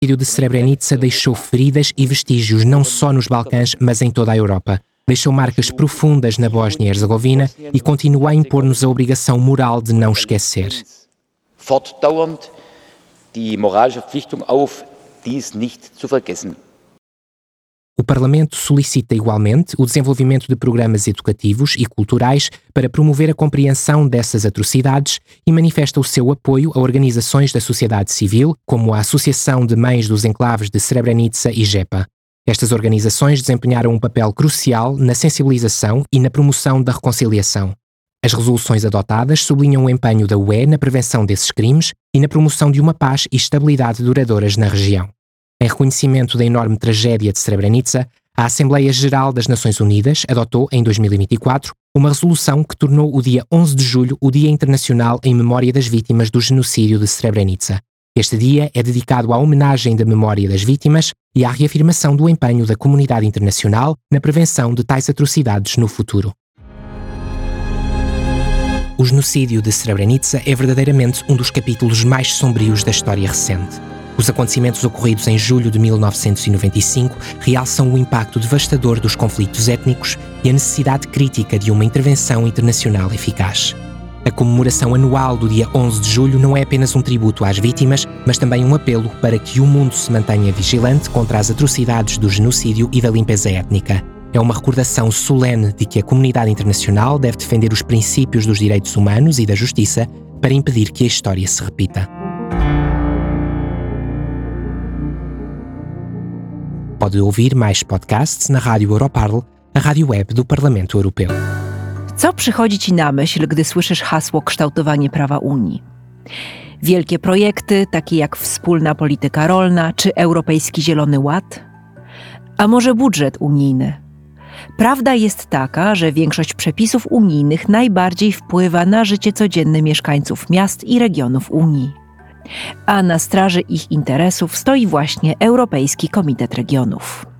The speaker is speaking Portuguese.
genocídio de Srebrenica deixou feridas e vestígios não só nos Balcãs, mas em toda a Europa. Deixou marcas profundas na Bósnia e Herzegovina e continua a impor-nos a obrigação moral de não esquecer. Fortdauernd die moralische Verpflichtung auf, dies nicht zu vergessen. O Parlamento solicita igualmente o desenvolvimento de programas educativos e culturais para promover a compreensão dessas atrocidades e manifesta o seu apoio a organizações da sociedade civil, como a Associação de Mães dos Enclaves de Srebrenica e JEPA. Estas organizações desempenharam um papel crucial na sensibilização e na promoção da reconciliação. As resoluções adotadas sublinham o empenho da UE na prevenção desses crimes e na promoção de uma paz e estabilidade duradouras na região. Em reconhecimento da enorme tragédia de Srebrenica, a Assembleia Geral das Nações Unidas adotou, em 2024, uma resolução que tornou o dia 11 de julho o Dia Internacional em Memória das Vítimas do Genocídio de Srebrenica. Este dia é dedicado à homenagem da memória das vítimas e à reafirmação do empenho da comunidade internacional na prevenção de tais atrocidades no futuro. O genocídio de Srebrenica é verdadeiramente um dos capítulos mais sombrios da história recente. Os acontecimentos ocorridos em julho de 1995 realçam o impacto devastador dos conflitos étnicos e a necessidade crítica de uma intervenção internacional eficaz. A comemoração anual do dia 11 de julho não é apenas um tributo às vítimas, mas também um apelo para que o mundo se mantenha vigilante contra as atrocidades do genocídio e da limpeza étnica. É uma recordação solene de que a comunidade internacional deve defender os princípios dos direitos humanos e da justiça para impedir que a história se repita. Pode ouvir mais podcasts na Rádio Europarl, a rádio web do Parlamento Europeu. Co przychodzi Ci na myśl, gdy słyszysz hasło kształtowanie prawa Unii? Wielkie projekty, takie jak wspólna polityka rolna czy Europejski Zielony Ład? A może budżet unijny? Prawda jest taka, że większość przepisów unijnych najbardziej wpływa na życie codzienne mieszkańców miast i regionów Unii. A na straży ich interesów stoi właśnie Europejski Komitet Regionów.